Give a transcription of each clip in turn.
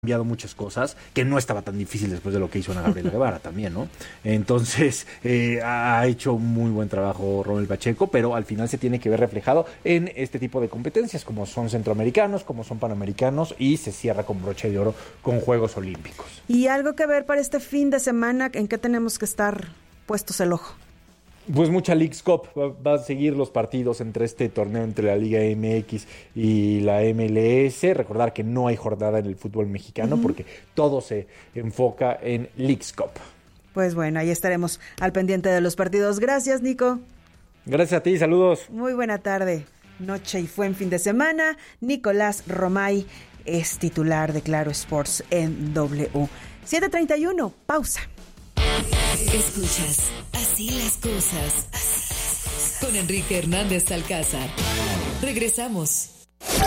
cambiado muchas cosas, que no estaba tan difícil después de lo que hizo Ana Gabriela Guevara también, ¿no? Entonces, ha hecho muy buen trabajo Rommel Pacheco, pero al final se tiene que ver reflejado en este tipo de competencias, como son centroamericanos, como son panamericanos, y se cierra con broche de oro con Juegos Olímpicos. ¿Y algo que ver para este fin de semana? ¿En qué tenemos que estar puestos el ojo? Pues mucha Leagues Cup, va a seguir los partidos entre este torneo entre la Liga MX y la MLS. Recordar que no hay jornada en el fútbol mexicano porque todo se enfoca en Leagues Cup. Pues bueno, ahí estaremos al pendiente de los partidos. Gracias, Nico. Gracias a ti, saludos. Muy buena tarde, noche y buen fin de semana. Nicolás Romay es titular de Claro Sports en W. 7:31, pausa. Escuchas Así las cosas con Enrique Hernández Alcázar. Regresamos.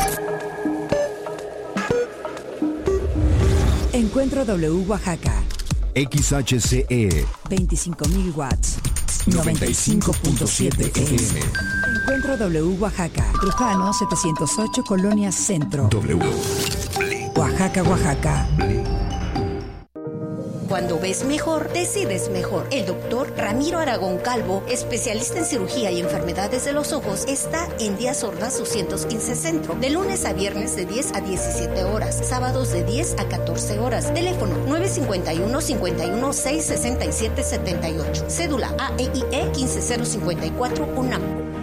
Encuentro W Oaxaca. XHCE 25,000 watts. 95.7 FM. Encuentro W Oaxaca. Trujano 708 Colonia Centro. W. Oaxaca, Oaxaca. Cuando ves mejor, decides mejor. El doctor Ramiro Aragón Calvo, especialista en cirugía y enfermedades de los ojos, está en Díaz Ordaz 215 Centro, de lunes a viernes de 10 a 17 horas, sábados de 10 a 14 horas. Teléfono 951-51-667-78. Cédula AEIE 15054 UNAM.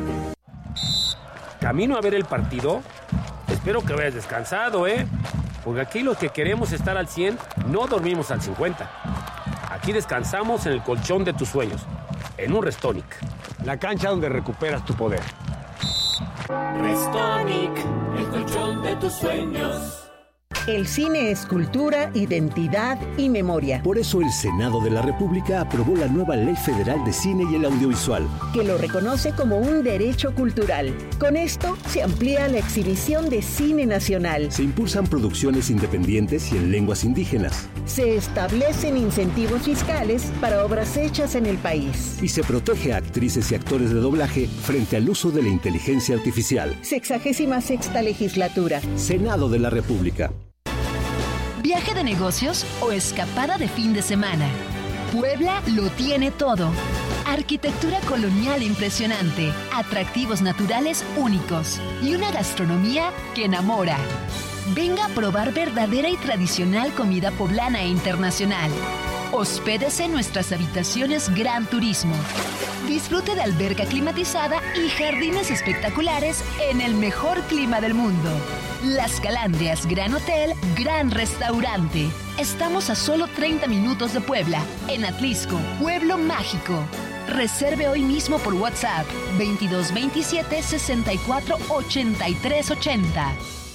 ¿Camino a ver el partido? Espero que vayas descansado, porque aquí los que queremos estar al 100 no dormimos al 50. Aquí descansamos en el colchón de tus sueños, en un Restonic. La cancha donde recuperas tu poder. Restonic, el colchón de tus sueños. El cine es cultura, identidad y memoria. Por eso el Senado de la República aprobó la nueva Ley Federal de Cine y el Audiovisual, que lo reconoce como un derecho cultural. Con esto se amplía la exhibición de cine nacional. Se impulsan producciones independientes y en lenguas indígenas. Se establecen incentivos fiscales para obras hechas en el país. Y se protege a actrices y actores de doblaje frente al uso de la inteligencia artificial. 66ª legislatura. Senado de la República. ¿Viaje de negocios o escapada de fin de semana? Puebla lo tiene todo. Arquitectura colonial impresionante, atractivos naturales únicos y una gastronomía que enamora. Venga a probar verdadera y tradicional comida poblana e internacional. Hospédese en nuestras habitaciones Gran Turismo. Disfrute de alberca climatizada y jardines espectaculares en el mejor clima del mundo. Las Calandrias Gran Hotel, Gran Restaurante. Estamos a solo 30 minutos de Puebla, en Atlisco, Pueblo Mágico. Reserve hoy mismo por WhatsApp 2227 64 83 80.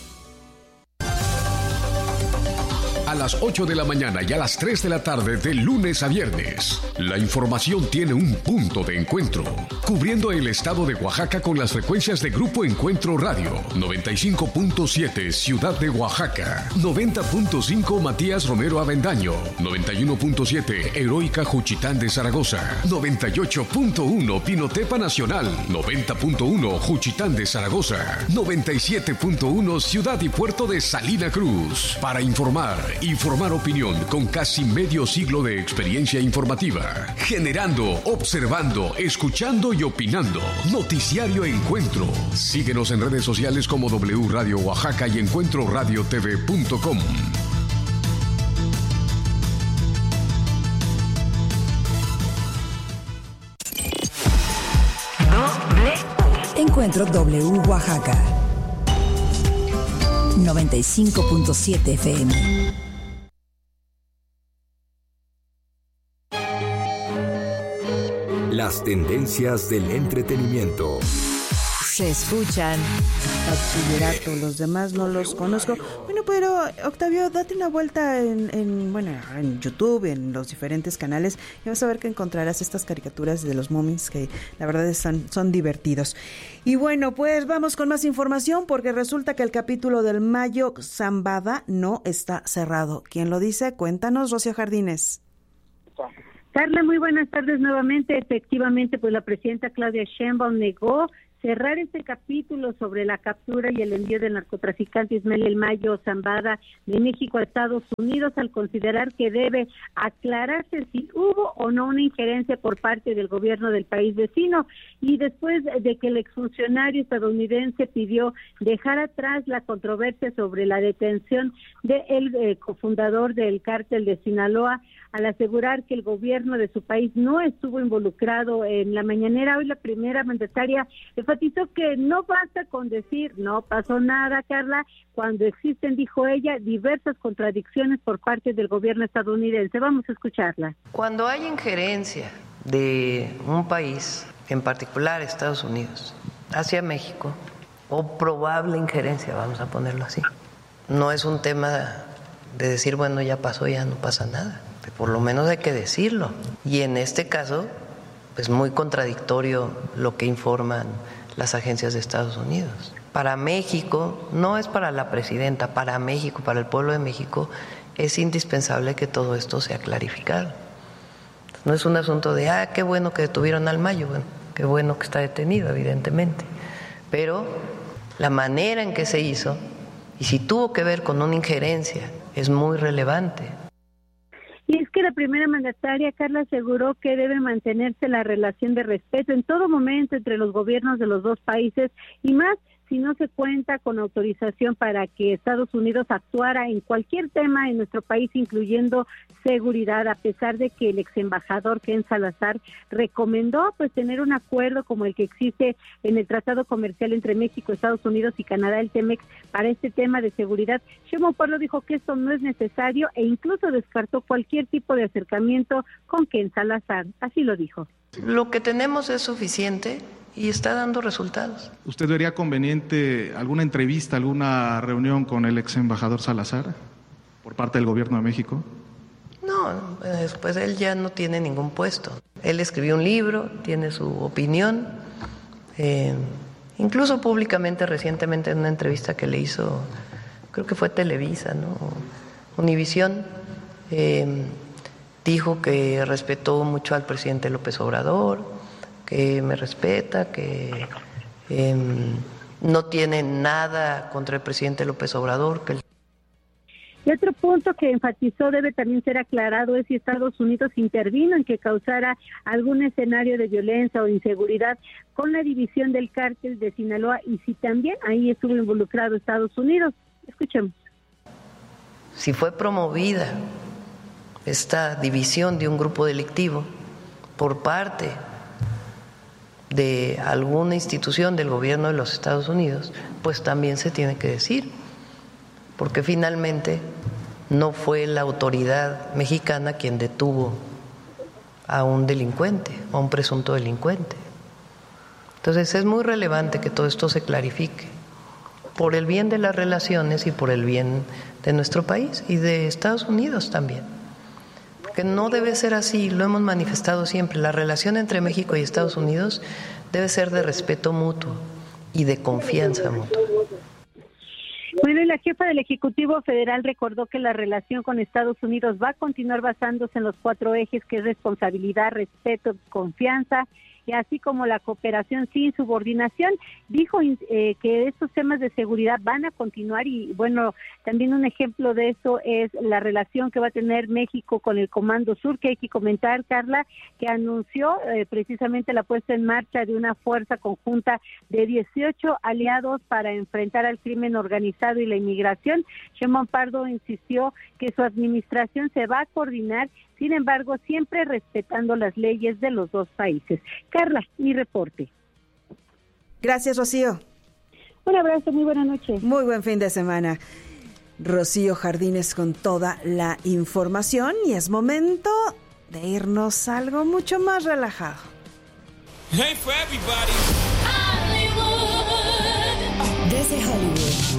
A las 8 de la mañana y a las 3 de la tarde de lunes a viernes. La información tiene un punto de encuentro, cubriendo el estado de Oaxaca con las frecuencias de Grupo Encuentro Radio, 95.7 Ciudad de Oaxaca, 90.5 Matías Romero Avendaño, 91.7 Heroica Juchitán de Zaragoza, 98.1 Pinotepa Nacional, 90.1 Juchitán de Zaragoza, 97.1 Ciudad y Puerto de Salina Cruz. Para informar opinión con casi medio siglo de experiencia informativa. Generando, observando, escuchando y opinando. Noticiario Encuentro. Síguenos en redes sociales como W Radio Oaxaca y encuentroradiotv.com. Encuentro W Oaxaca. 95.7 FM. Las tendencias del entretenimiento. Se escuchan. Bachillerato, los demás no los conozco. Bueno, pero Octavio, date una vuelta en YouTube, en los diferentes canales, y vas a ver que encontrarás estas caricaturas de los Moomins que la verdad son divertidos. Y bueno, pues vamos con más información, porque resulta que el capítulo del Mayo Zambada no está cerrado. ¿Quién lo dice? Cuéntanos, Rocío Jardines. Carla, muy buenas tardes nuevamente. Efectivamente, pues la presidenta Claudia Sheinbaum negó cerrar este capítulo sobre la captura y el envío del narcotraficante Ismael El Mayo Zambada de México a Estados Unidos, al considerar que debe aclararse si hubo o no una injerencia por parte del gobierno del país vecino, y después de que el exfuncionario estadounidense pidió dejar atrás la controversia sobre la detención del cofundador del cártel de Sinaloa, al asegurar que el gobierno de su país no estuvo involucrado en la mañanera. Hoy la primera mandataria enfatizó que no basta con decir no pasó nada, Carla, cuando existen, dijo ella, diversas contradicciones por parte del gobierno estadounidense. Vamos a escucharla. Cuando hay injerencia de un país, en particular Estados Unidos, hacia México, o probable injerencia, vamos a ponerlo así, no es un tema de decir, bueno, ya pasó, ya no pasa nada. Por lo menos hay que decirlo. Y en este caso, es muy contradictorio lo que informan las agencias de Estados Unidos. Para México, no es para la presidenta, para México, para el pueblo de México, es indispensable que todo esto sea clarificado. No es un asunto de, qué bueno que detuvieron al Mayo, bueno, qué bueno que está detenido, evidentemente. Pero la manera en que se hizo, y si tuvo que ver con una injerencia, es muy relevante. Y es que la primera mandataria, Carla, aseguró que debe mantenerse la relación de respeto en todo momento entre los gobiernos de los dos países, y más si no se cuenta con autorización para que Estados Unidos actuara en cualquier tema en nuestro país, incluyendo seguridad, a pesar de que el ex embajador Ken Salazar recomendó pues tener un acuerdo como el que existe en el Tratado Comercial entre México, Estados Unidos y Canadá, el TEMEC, para este tema de seguridad. Sheinbaum Pardo dijo que esto no es necesario e incluso descartó cualquier tipo de acercamiento con Ken Salazar. Así lo dijo. Lo que tenemos es suficiente y está dando resultados. ¿Usted vería conveniente alguna entrevista, alguna reunión con el ex embajador Salazar por parte del gobierno de México? No, pues él ya no tiene ningún puesto. Él escribió un libro, tiene su opinión, incluso públicamente recientemente en una entrevista que le hizo, creo que fue Televisa, ¿no? Univisión, dijo que respetó mucho al presidente López Obrador, que me respeta, que no tiene nada contra el presidente López Obrador. Y otro punto que enfatizó debe también ser aclarado es si Estados Unidos intervino en que causara algún escenario de violencia o inseguridad con la división del cártel de Sinaloa, y si también ahí estuvo involucrado Estados Unidos. Escuchemos. Si fue promovida esta división de un grupo delictivo por parte de alguna institución del gobierno de los Estados Unidos, pues también se tiene que decir, porque finalmente no fue la autoridad mexicana quien detuvo a un delincuente, a un presunto delincuente. Entonces es muy relevante que todo esto se clarifique, por el bien de las relaciones y por el bien de nuestro país y de Estados Unidos también. Que no debe ser así, lo hemos manifestado siempre. La relación entre México y Estados Unidos debe ser de respeto mutuo y de confianza mutua. Bueno, y la jefa del Ejecutivo Federal recordó que la relación con Estados Unidos va a continuar basándose en los 4 ejes, que es responsabilidad, respeto, confianza, y así como la cooperación sin subordinación. Dijo que estos temas de seguridad van a continuar, y bueno, también un ejemplo de eso es la relación que va a tener México con el Comando Sur, que hay que comentar, Carla, que anunció precisamente la puesta en marcha de una fuerza conjunta de 18 aliados para enfrentar al crimen organizado y la inmigración. Sheinbaum Pardo insistió que su administración se va a coordinar, sin embargo, siempre respetando las leyes de los dos países. Carla, mi reporte. Gracias, Rocío. Un abrazo, muy buena noche. Muy buen fin de semana. Rocío Jardines con toda la información, y es momento de irnos a algo mucho más relajado. Hey for everybody. Hollywood. Desde Hollywood.